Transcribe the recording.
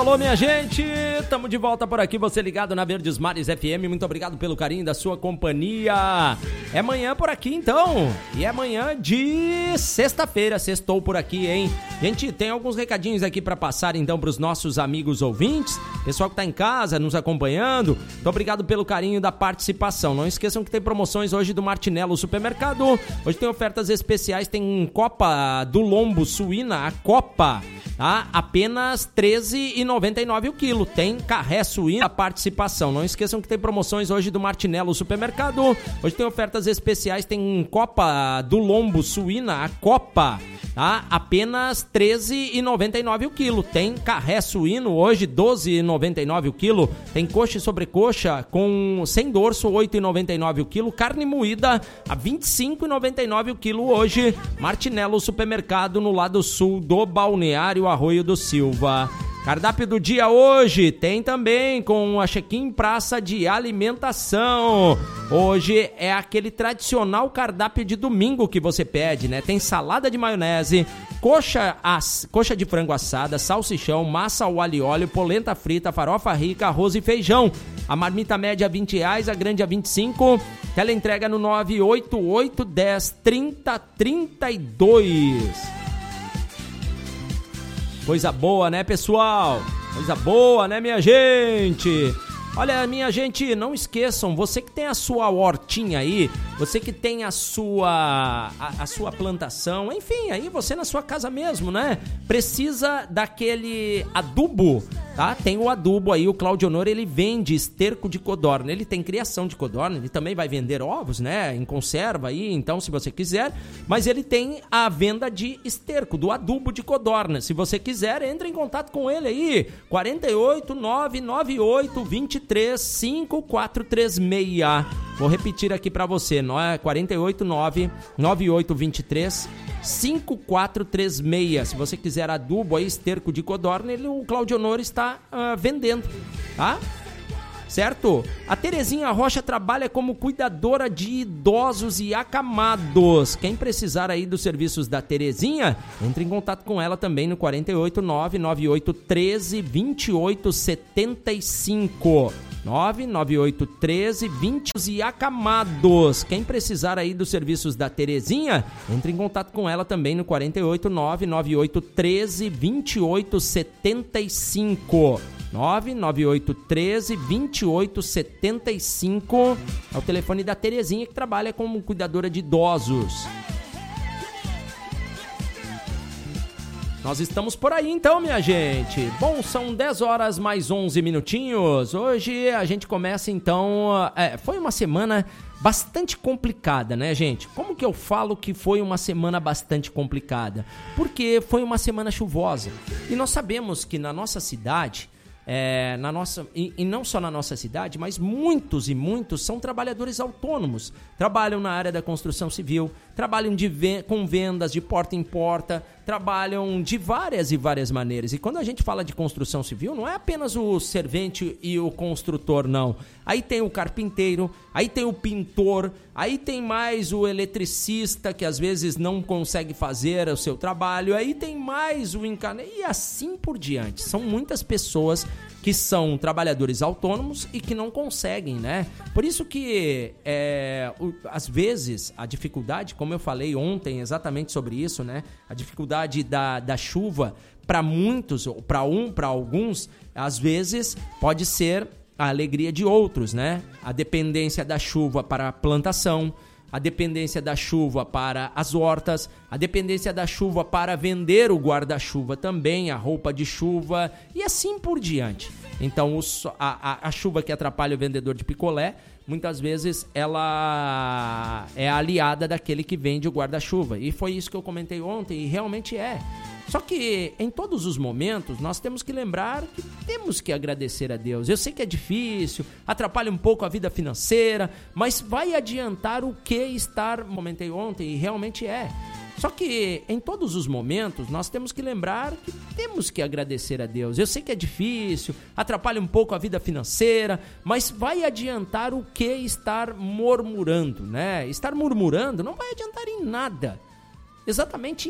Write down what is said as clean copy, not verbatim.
Alô, minha gente, estamos de volta por aqui, você ligado na Verdes Mares FM, muito obrigado pelo carinho da sua companhia. É amanhã por aqui então, e é amanhã de sexta-feira, sextou por aqui, hein? Gente, tem alguns recadinhos aqui para passar então para os nossos amigos ouvintes, pessoal que tá em casa nos acompanhando, muito obrigado pelo carinho da participação. Não esqueçam que tem promoções hoje do Martinello Supermercado, hoje tem ofertas especiais, tem Copa do Lombo Suína, a Copa, tá? Apenas R$13,99 o quilo. Tem carré suína, a participação. Não esqueçam que tem promoções hoje do Martinello Supermercado. Hoje tem ofertas especiais, tem Copa do Lombo Suína, a Copa, tá? Apenas R$13,99 o quilo. Tem carré suíno hoje, R$12,99 o quilo. Tem coxa e sobrecoxa sem dorso, R$8,99 o quilo. Carne moída a R$25,99 o quilo hoje. Martinello Supermercado, no lado sul do Balneário Arroio do Silva. Cardápio do dia hoje tem também com a Chequim Praça de Alimentação. Hoje é aquele tradicional cardápio de domingo que você pede, né? Tem salada de maionese, coxa de frango assada, salsichão, massa ao alho e óleo, polenta frita, farofa rica, arroz e feijão. A marmita média R$20, a grande R$25. Ela entrega no 988 10 30 32. Coisa boa, né, pessoal? Coisa boa, né, minha gente? Olha, minha gente, não esqueçam, você que tem a sua hortinha aí, você que tem a sua plantação, enfim, aí você na sua casa mesmo, né? Precisa daquele adubo, tá? Tem o adubo aí, o Claudio Honor, ele vende esterco de codorna, ele tem criação de codorna, ele também vai vender ovos, né? Em conserva aí, então, se você quiser, mas ele tem a venda de esterco, do adubo de codorna. Se você quiser, entre em contato com ele aí, 48 998 23 5436. Vou repetir aqui pra você, 48 99823 5436. Se você quiser adubo aí, esterco de codorna, o Claudio Honor está vendendo, tá? Certo? A Terezinha Rocha trabalha como cuidadora de idosos e acamados. Quem precisar aí dos serviços da Terezinha, entre em contato com ela também no 48 99813 2875. 99813 20 e acamados. Quem precisar aí dos serviços da Terezinha, entre em contato com ela também no 48 99813 2875. 99813 2875 é o telefone da Terezinha, que trabalha como cuidadora de idosos. Nós estamos por aí então, minha gente. Bom, são 10 horas mais 11 minutinhos. Hoje a gente começa então... foi uma semana bastante complicada, né, gente? Como que eu falo que foi uma semana bastante complicada? Porque foi uma semana chuvosa. E nós sabemos que na nossa cidade... e não só na nossa cidade, mas muitos são trabalhadores autônomos, trabalham na área da construção civil, trabalham com vendas de porta em porta, trabalham de várias e várias maneiras. E quando a gente fala de construção civil, não é apenas o servente e o construtor, não. Aí tem o carpinteiro, aí tem o pintor, aí tem mais o eletricista, que às vezes não consegue fazer o seu trabalho, aí tem mais o encaneiro, e assim por diante. São muitas pessoas que são trabalhadores autônomos e que não conseguem, né? Por isso que, às vezes, a dificuldade, como eu falei ontem exatamente sobre isso, né? A dificuldade da chuva, para muitos, para alguns, às vezes, pode ser a alegria de outros, né? A dependência da chuva para a plantação, a dependência da chuva para as hortas, a dependência da chuva para vender o guarda-chuva também, a roupa de chuva e assim por diante. Então, a chuva que atrapalha o vendedor de picolé, muitas vezes ela é aliada daquele que vende o guarda-chuva. E foi isso que eu comentei ontem, e realmente é. Só que em todos os momentos nós temos que lembrar que temos que agradecer a Deus. Eu sei que é difícil, atrapalha um pouco a vida financeira, mas vai adiantar o que estar... Comentei ontem e realmente é. Só que em todos os momentos nós temos que lembrar que temos que agradecer a Deus. Eu sei que é difícil, atrapalha um pouco a vida financeira, mas vai adiantar o que estar murmurando, né? Estar murmurando não vai adiantar em nada. Exatamente